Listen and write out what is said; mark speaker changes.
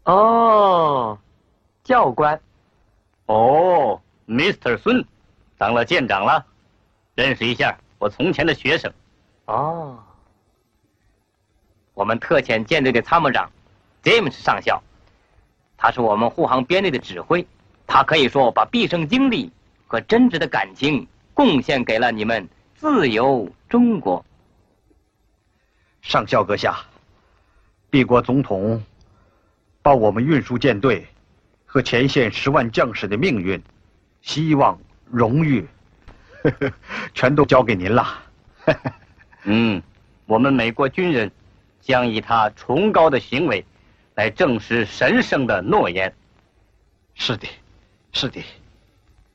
Speaker 1: 哦，教官。
Speaker 2: 哦，Mr. 孙，当了舰长了，认识一下我从前的学生。
Speaker 1: 哦，我们特遣舰队的参谋长 James 上校，他是我们护航编队的指挥，他可以说把毕生精力和真挚的感情贡献给了你们自由中国。
Speaker 3: 上校阁下，帝国总统把我们运输舰队和前线10万将士的命运、希望、荣誉，全都交给您了。
Speaker 2: 我们美国军人将以他崇高的行为来证实神圣的诺言。
Speaker 3: 是的，是的。